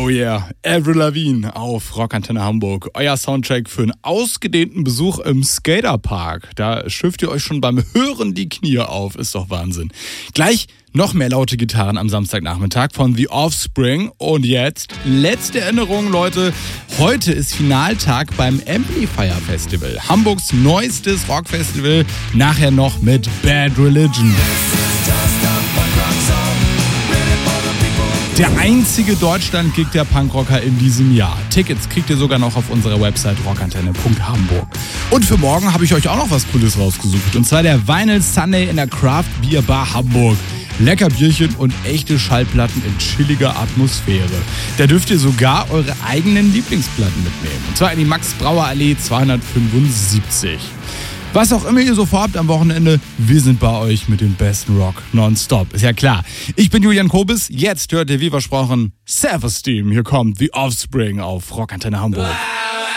Oh yeah, Avril Lavigne auf Rockantenne Hamburg. Euer Soundcheck für einen ausgedehnten Besuch im Skaterpark. Da schifft ihr euch schon beim Hören die Knie auf. Ist doch Wahnsinn. Gleich noch mehr laute Gitarren am Samstagnachmittag von The Offspring. Und jetzt letzte Erinnerung, Leute. Heute ist Finaltag beim Amplifier Festival. Hamburgs neuestes Rockfestival. Nachher noch mit Bad Religion. Der einzige Deutschland-Gig der Punkrocker in diesem Jahr. Tickets kriegt ihr sogar noch auf unserer Website rockantenne.hamburg. Und für morgen habe ich euch auch noch was Cooles rausgesucht. Und zwar der Vinyl Sunday in der Craft Beer Bar Hamburg. Lecker Bierchen und echte Schallplatten in chilliger Atmosphäre. Da dürft ihr sogar eure eigenen Lieblingsplatten mitnehmen. Und zwar in die Max-Brauer-Allee 275. Was auch immer ihr so vorhabt am Wochenende, wir sind bei euch mit dem besten Rock nonstop. Ist ja klar. Ich bin Julian Kobis. Jetzt hört ihr, wie versprochen, Self-Esteem. Hier kommt The Offspring auf Rockantenne Hamburg.